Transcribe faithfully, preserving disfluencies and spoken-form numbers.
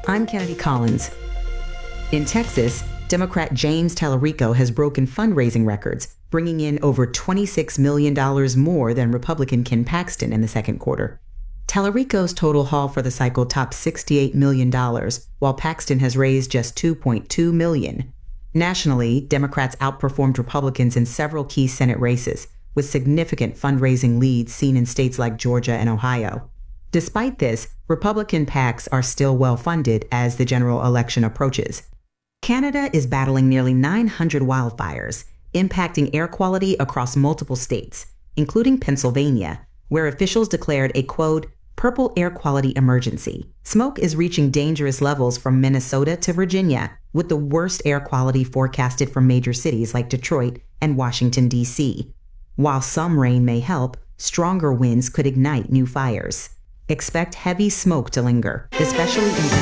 I'm Kennedy Collins. In Texas, Democrat James Tallarico has broken fundraising records, bringing in over twenty-six million dollars more than Republican Ken Paxton in the second quarter. Tallarico's total haul for the cycle topped sixty-eight million dollars, while Paxton has raised just two point two million dollars. Nationally, Democrats outperformed Republicans in several key Senate races, with significant fundraising leads seen in states like Georgia and Ohio. Despite this, Republican PACs are still well-funded as the general election approaches. Canada is battling nearly nine hundred wildfires, impacting air quality across multiple states, including Pennsylvania, where officials declared a, quote, purple air quality emergency. Smoke is reaching dangerous levels from Minnesota to Virginia, with the worst air quality forecasted for major cities like Detroit and Washington, D C While some rain may help, stronger winds could ignite new fires. Expect heavy smoke to linger, especially in